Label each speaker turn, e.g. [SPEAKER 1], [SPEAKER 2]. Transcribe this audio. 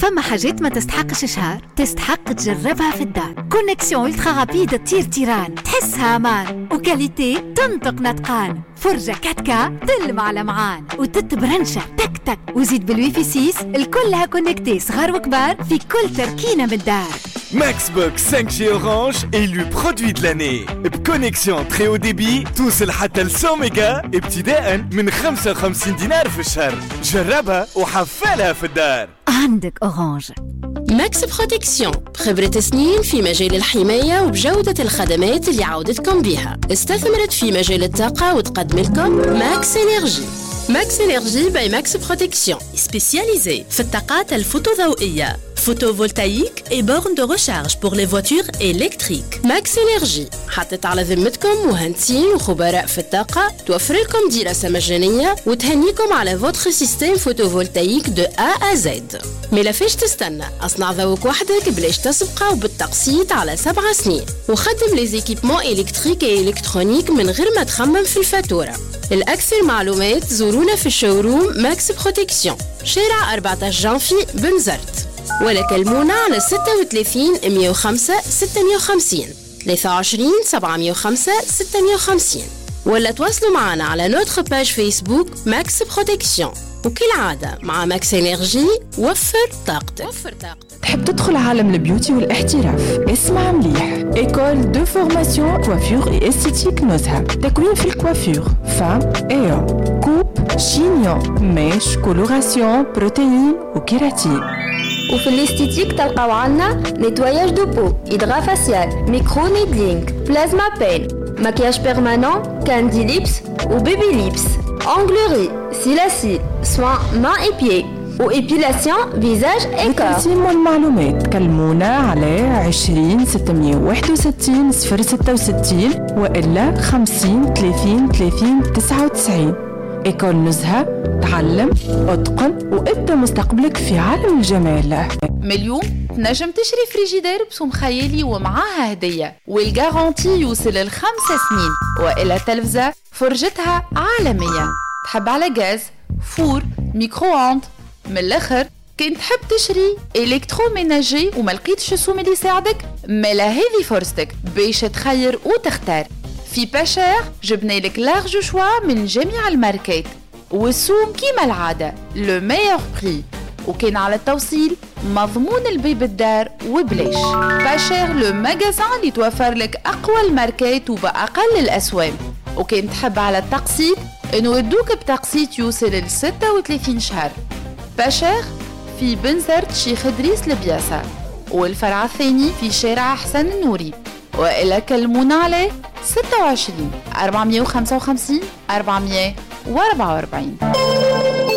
[SPEAKER 1] فما حاجات ما تستحقش شهر، تستحق تجربها في الدار. كونكسيون الترا رابيد تطير تيران، تحسها امان وكاليتي تنطق نطقان. فرجة 4K تلمع لمعان وتتبرنشة تك تك، وزيد بالويفي 6 الكلها كونكتي صغار وكبار في كل تركينة من الدار.
[SPEAKER 2] Maxbox 5G Orange élu produit de l'année. بconnexion très haut débit توصل حتى ل 100 ميجا ابتداء من 55 دينار في الشهر. جربها وحفلها في الدار.
[SPEAKER 1] عندك أورانج.
[SPEAKER 3] ماكس بروتكسيون، خبرة سنين في مجال الحماية وبجودة الخدمات اللي عودتكم بيها. استثمرت في مجال الطاقة وتقدم لكم ماكس إنرجي. ماكس إنرجي باي ماكس بروتكسيون، سبيسياليزي في الطاقات الفوتوضوئية، photovoltaïque et bornes de recharge pour les voitures électriques. Max Energy حطت على ذمتكم مهندسين وخبراء في الطاقة، توفر لكم دراسة مجانية وتهنيكم على votre système photovoltaïque de A à Z. ما فيش تستنى، اصنع ذوق وحدك بلاش تسبقه وبالتقسيط على 7 سنين، وخدم لي زيكيبمون إلكتريك et إلكترونيك من غير ما تخمم في الفاتورة. الأكثر معلومات زورونا في الشوروم ماكس بروتكسيون، شارع 14 جانفي بنزرت، ولا كلمونا على 36 105 650 23 705 650، ولا تواصلوا معنا على نوتر باج فيسبوك ماكس بروتكسيون. وكالعادة مع ماكس انرجي وفر طاقتك.
[SPEAKER 4] تحب تدخل عالم البيوتي والاحتراف؟ اسمع مليح، إيكول دو فورماسيون كوافير اي استيتيك نزهة. تكوين في الكوافير، فام ايو، كوب، شينيون، ميش، كولوراسيون، بروتين وكيراتين.
[SPEAKER 5] وفي الاستيتيك تلقاو عنا نيتواياج دو بو، إدغا فاسيال، ميكرو نيدلينغ، بلازما بين، مكياج بيرمانون، كاندي ليبس وبيبي ليبس، أونغلوري، سيلاسي، سوان مان اي بيي وإبيلاسيون فيزاج اي كور.
[SPEAKER 4] للتقسيم والمعلومات كلمونا على 20 661 066 وإلا 50 30 30 99. إيكول نزهة، تعلم، اتقن وابدأ مستقبلك في عالم الجمال.
[SPEAKER 6] اليوم تنجم تشري فريجيدير بسوم خيالي ومعاها هدية، والجارانتي يوصل ل5 سنين، وإلا تلفزة فرجتها عالمية. تحب على غاز، فور، ميكرووند، من الآخر كنت تحب تشري إلكتروميناجي وما لقيتش السوم اللي يساعدك، ملا هذه فرصتك باش تخير وتختار. في باشير جبنا لك لارج شوا من جميع الماركات، والسوم كيما العادة لو ميور بري، وكان على التوصيل مضمون البيب الدار وبلاش. باشير لو ماغازان اللي توفر لك أقوى الماركات وبأقل الأسوام، وكان تحب على التقسيط إنه يدوك بتقسيط يوصل ل 36 شهر. باشير في بنزرت شيخ إدريس البياسة، والفرع الثاني في شارع حسن النوري، وإلا كلمونا عليه 26 455 444.